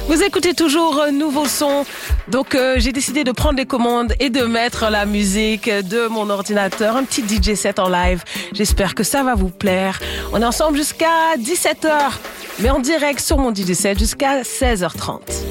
Vous écoutez toujours Nouveau Son. Donc j'ai décidé de prendre les commandes et de mettre la musique de mon ordinateur, un petit DJ set en live. J'espère que ça va vous plaire. On est ensemble jusqu'à 17h, mais en direct sur mon DJ set jusqu'à 16h30.